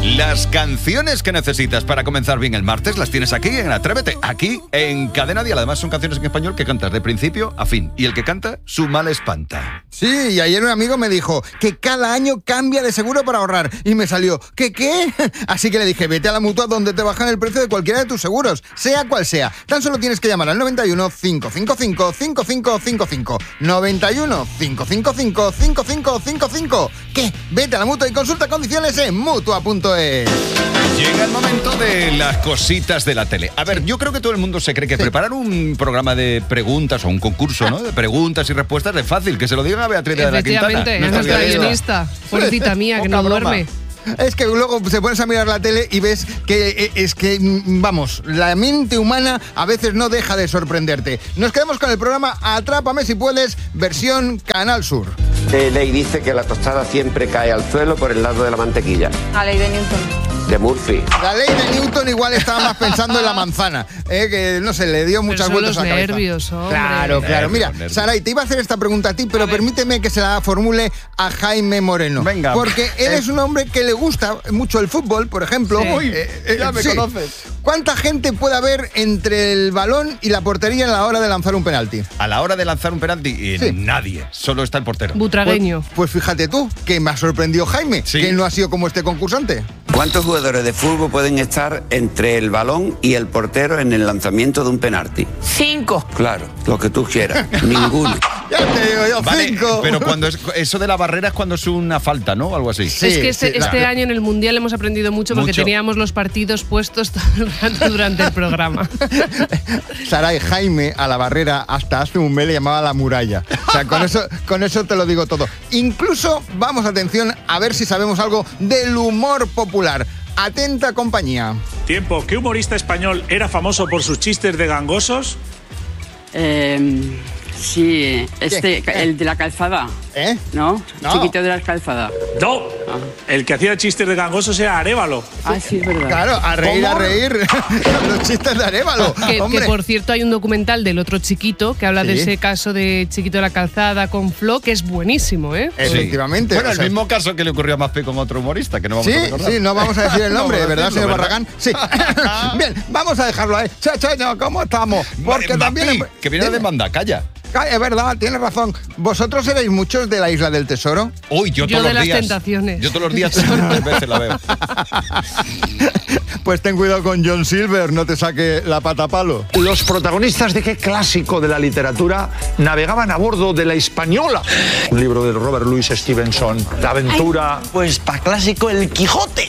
Las canciones que necesitas para comenzar bien el martes las tienes aquí en Atrévete, aquí en Cadena Dial. Además son canciones en español que cantas de principio a fin. Y el que canta, su mal espanta. Sí, y ayer un amigo me dijo que cada año cambia de seguro para ahorrar. Y me salió, ¿qué? Así que le dije, vete a la Mutua donde te bajan el precio de cualquiera de tus seguros, sea cual sea. Tan solo tienes que llamar al 91 555 5555. 91 555 5555. ¿Qué? Vete a la Mutua y consulta condiciones en Mutua.es. Llega el momento de las cositas de la tele. A ver, yo creo que todo el mundo se cree que preparar un programa de preguntas o un concurso, ¿no? De preguntas y respuestas es fácil. Que se lo digan a Beatriz de la Quintana. Efectivamente, es nuestra guionista. Pobrecita mía, que no duerme. Es que luego se pones a mirar la tele y ves que vamos, la mente humana a veces no deja de sorprenderte. Nos quedamos con el programa Atrápame si puedes, versión Canal Sur. Ley dice que la tostada siempre cae al suelo por el lado de la mantequilla. La ley de Newton. De Murphy. La ley de Newton igual estaba más pensando en la manzana, que no sé, le dio muchas vueltas a la cabeza. Nervios, hombre. Claro. Mira, Saray, te iba a hacer esta pregunta a ti, pero permíteme que se la formule a Jaime Moreno. Venga. Porque él es un hombre que le gusta mucho el fútbol, por ejemplo. Sí. Uy, ya me conoces. ¿Cuánta gente puede haber entre el balón y la portería a la hora de lanzar un penalti? A la hora de lanzar un penalti, Sí. nadie. Solo está el portero. Butragueño. Pues fíjate tú, que me ha sorprendido Jaime, Sí. que no ha sido como este concursante. ¿Cuántos jugadores de fútbol pueden estar entre el balón y el portero en el lanzamiento de un penalti? 5. Claro, lo que tú quieras. Ninguno. Ya te digo yo, Vale, 5. pero cuando eso de la barrera es cuando es una falta, ¿no? Algo así. Sí, Es que sí, este claro. año en el Mundial hemos aprendido mucho porque Mucho. teníamos los partidos puestos todo el rato durante el programa. Saray, Jaime a la barrera hasta hace un mes le llamaba la muralla. O sea, con eso te lo digo todo. Incluso, vamos, atención, a ver si sabemos algo del humor popular. Atenta compañía. Tiempo. ¿Qué humorista español era famoso por sus chistes de gangosos? Sí, el de la calzada, ¿Eh? ¿no? No. Chiquito de la calzada. No. El que hacía chistes de gangosos era Arévalo. Ah, sí, es verdad. Claro, a reír, ¿Cómo? a reír. Los chistes de Arévalo. Que Hombre. por cierto hay un documental del otro chiquito que habla de Sí. ese caso de Chiquito de la Calzada con Flo, que es buenísimo, ¿eh? Efectivamente. Bueno, o el sea, mismo caso que le ocurrió a Maspi con otro humorista, que no vamos Sí, a recordar. sí, no vamos a decir el nombre, No vamos a ¿verdad, decirlo, señor ¿verdad? Barragán? Sí. Bien, vamos a dejarlo ahí. Checheño, ¿cómo estamos? Porque Maspi, también... que viene a demanda, calla. Es verdad, tienes razón. ¿Vosotros erais muchos de la Isla del Tesoro? Uy, yo Yo todos de los las días. tentaciones. Yo todos los días 3 veces la veo. Pues ten cuidado con John Silver, no te saque la pata a palo. Los protagonistas de qué clásico de la literatura navegaban a bordo de la Española. Un libro de Robert Louis Stevenson, La aventura. Pues para clásico el Quijote.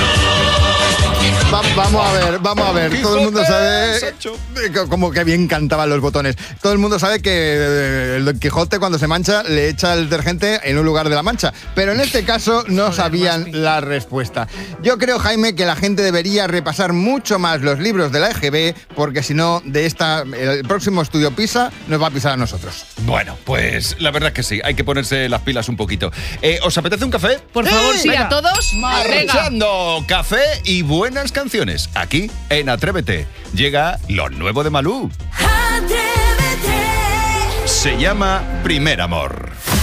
Vamos a ver. Todo el mundo sabe como que bien cantaban los botones. Todo el mundo sabe que el Don Quijote cuando se mancha le echa el detergente en un lugar de la mancha. Pero en este caso no sabían la respuesta. Yo creo, Jaime, que la gente debería repasar mucho más los libros de la EGB, porque si no, el próximo estudio PISA nos va a pisar a nosotros. Bueno, pues la verdad es que sí, hay que ponerse las pilas un poquito. ¿Os apetece un café? Por favor, sí, Venga. a todos. Venga. Marchando, café y buenas canciones. Aquí en Atrévete llega lo nuevo de Malú. Se llama Primer Amor.